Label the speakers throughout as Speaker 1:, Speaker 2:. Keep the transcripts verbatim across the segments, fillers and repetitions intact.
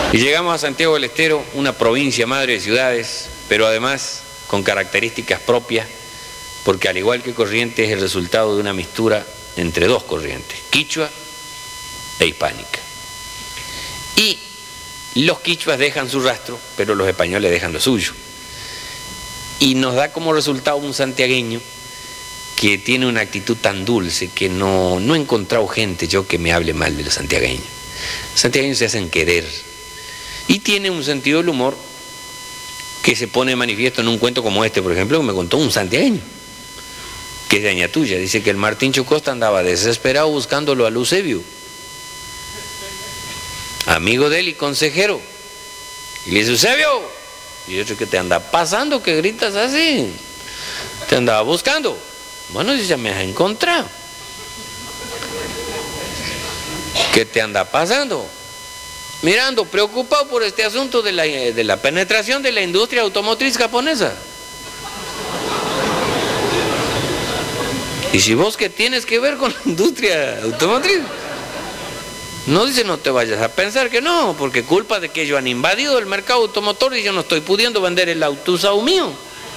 Speaker 1: Y llegamos a Santiago del Estero, una provincia madre de ciudades, pero además con características propias, porque al igual que Corrientes es el resultado de una mixtura entre dos corrientes, quichua e hispánica. Y los quichuas dejan su rastro, pero los españoles dejan lo suyo. Y nos da como resultado un santiagueño que tiene una actitud tan dulce que no, no he encontrado gente yo que me hable mal de los santiagueños. Los santiagueños se hacen querer. Y tiene un sentido del humor que se pone de manifiesto en un cuento como este, por ejemplo, que me contó un santiagueño, que es de Añatuya. Dice que el Martín Chocosta andaba desesperado buscándolo a Eusebio, amigo de él y consejero. Y le dice: Eusebio, y otro: ¿qué te anda pasando? ¿Qué gritas así? Te andaba buscando. Bueno, si ya me has encontrado. ¿Qué te anda pasando? Mirando, preocupado por este asunto de la, de la penetración de la industria automotriz japonesa. Y si vos que tienes que ver con la industria automotriz, no dice, no te vayas a pensar que no, porque culpa de que ellos han invadido el mercado automotor y yo no estoy pudiendo vender el auto usado mío.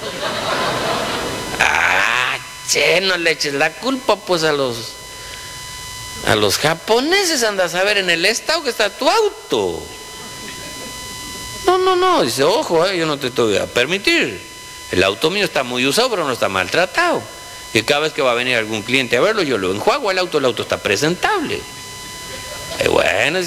Speaker 1: Ah, che, no le eches la culpa pues a los a los japoneses, andas a ver en el estado que está tu auto. No, no, no, dice, ojo, eh, yo no te voy a permitir. El auto mío está muy usado, pero no está maltratado. Y cada vez que va a venir algún cliente a verlo, yo lo enjuago el auto, el auto está presentable. Y bueno,